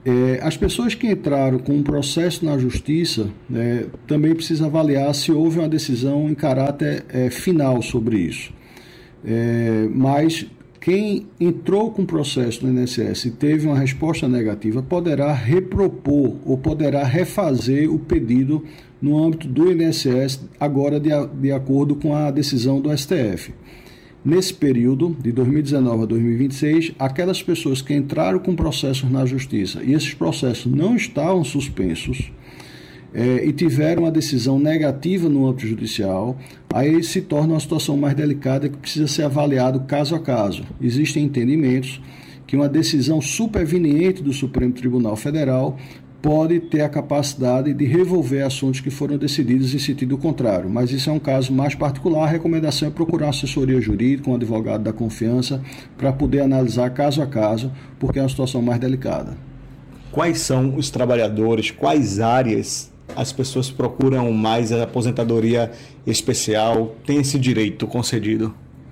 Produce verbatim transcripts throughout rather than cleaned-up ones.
É, as pessoas que entraram com um processo na justiça, né, também precisa avaliar se houve uma decisão em caráter é, final sobre isso. É, mas quem entrou com processo no I N S S e teve uma resposta negativa poderá repropor ou poderá refazer o pedido no âmbito do I N S S, agora de, de acordo com a decisão do S T F. Nesse período, de dois mil e dezenove a dois mil e vinte e seis, aquelas pessoas que entraram com processos na Justiça e esses processos não estavam suspensos é, e tiveram uma decisão negativa no âmbito judicial, aí se torna uma situação mais delicada que precisa ser avaliado caso a caso. Existem entendimentos que uma decisão superveniente do Supremo Tribunal Federal pode ter a capacidade de revolver assuntos que foram decididos em sentido contrário, mas isso é um caso mais particular. A recomendação é procurar assessoria jurídica, um advogado da confiança, para poder analisar caso a caso, porque é uma situação mais delicada. Quais são os trabalhadores, quais áreas as pessoas procuram mais a aposentadoria especial, tem esse direito concedido?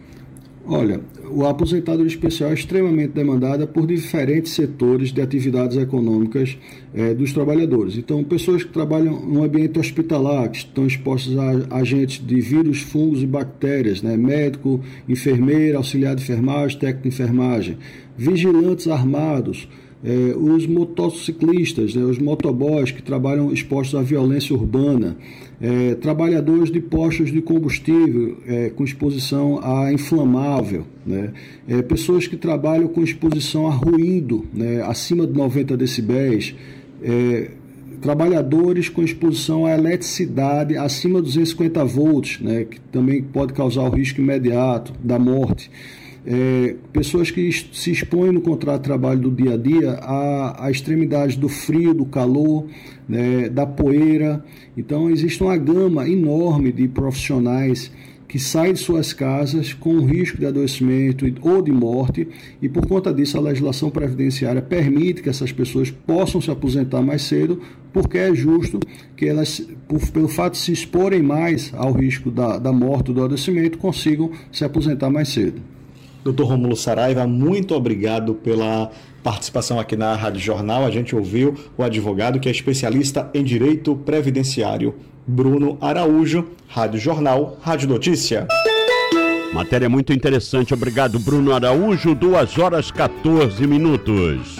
Olha, o aposentadoria especial é extremamente demandada por diferentes setores de atividades econômicas eh, dos trabalhadores. Então, pessoas que trabalham no ambiente hospitalar, que estão expostas a agentes de vírus, fungos e bactérias, né? Médico, enfermeira, auxiliar de enfermagem, técnico de enfermagem, vigilantes armados, eh, os motociclistas, né? Os motoboys que trabalham expostos à violência urbana, É, trabalhadores de postos de combustível é, com exposição a inflamável, né? É, pessoas que trabalham com exposição a ruído, né, acima de noventa decibéis, é, trabalhadores com exposição à eletricidade acima de duzentos e cinquenta volts, né, que também pode causar o risco imediato da morte. É, pessoas que se expõem no contrato de trabalho do dia a dia a, a extremidades do frio, do calor, né, da poeira. Então, existe uma gama enorme de profissionais que saem de suas casas com risco de adoecimento ou de morte, e por conta disso a legislação previdenciária permite que essas pessoas possam se aposentar mais cedo, porque é justo que elas, por, pelo fato de se exporem mais ao risco da, da morte ou do adoecimento, consigam se aposentar mais cedo. doutor Rômulo Saraiva, muito obrigado pela participação aqui na Rádio Jornal. A gente ouviu o advogado que é especialista em direito previdenciário, Bruno Araújo. Rádio Jornal, Rádio Notícia. Matéria muito interessante. Obrigado, Bruno Araújo. duas horas e quatorze minutos.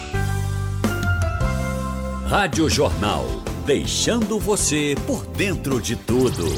Rádio Jornal, deixando você por dentro de tudo.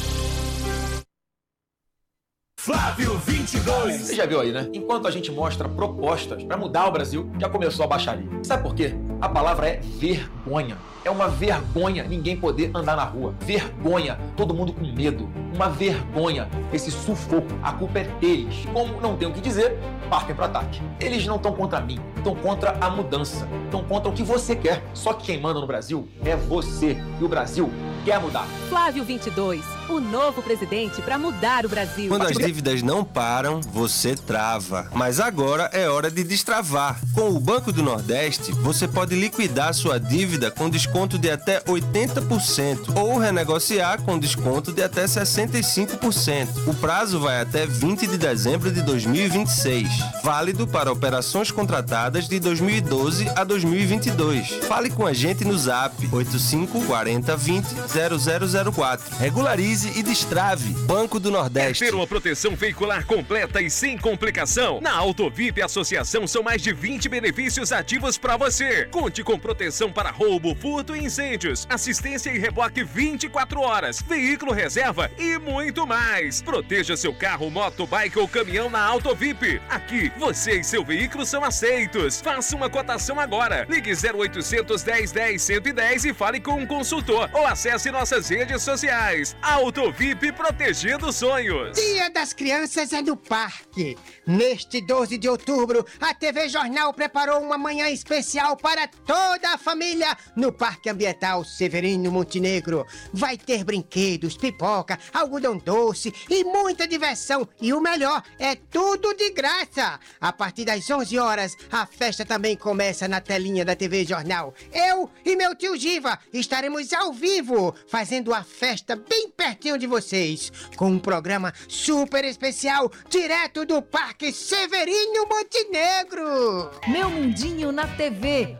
Flávio vinte e dois. Você já viu aí, né? Enquanto a gente mostra propostas para mudar o Brasil, já começou a baixaria. Sabe por quê? A palavra é vergonha. É uma vergonha ninguém poder andar na rua. Vergonha, todo mundo com medo. Uma vergonha, esse sufoco. A culpa é deles. Como não tem o que dizer, partem para ataque. Eles não estão contra mim, estão contra a mudança. Estão contra o que você quer. Só que quem manda no Brasil é você. E o Brasil quer mudar. Flávio vinte e dois, o novo presidente para mudar o Brasil. Quando as dívidas não param, você trava. Mas agora é hora de destravar. Com o Banco do Nordeste, você pode liquidar sua dívida com desconto de até oitenta por cento ou renegociar com desconto de até sessenta e cinco por cento. O prazo vai até vinte de dezembro de dois mil e vinte e seis. Válido para operações contratadas de dois mil e doze a dois mil e vinte e dois. Fale com a gente no Zap oito cinco quatro zero vinte zero zero zero quatro. Regularize e destrave. Banco do Nordeste. Quer ter uma proteção veicular completa e sem complicação? Na Autovip Associação são mais de vinte benefícios ativos para você. Conte com proteção para roubo, furto e incêndios, assistência e reboque vinte e quatro horas, veículo reserva e muito mais. Proteja seu carro, moto, bike ou caminhão na Autovip. Aqui, você e seu veículo são aceitos. Faça uma cotação agora. Ligue zero oitocentos, dez, dez, cento e dez e fale com um consultor ou acesse nossas redes sociais. Autovip, protegendo sonhos. Dia das Crianças é no Parque. Neste doze de outubro, a T V Jornal preparou uma manhã especial para toda a família no Parque Ambiental Severino Montenegro. Vai ter brinquedos, pipoca, algodão doce e muita diversão. E o melhor, é tudo de graça. A partir das onze horas, a festa também começa na telinha da T V Jornal. Eu e meu tio Giva estaremos ao vivo, fazendo a festa bem pertinho de vocês, com um programa super especial, direto do Parque Severino Montenegro. Meu Mundinho na T V.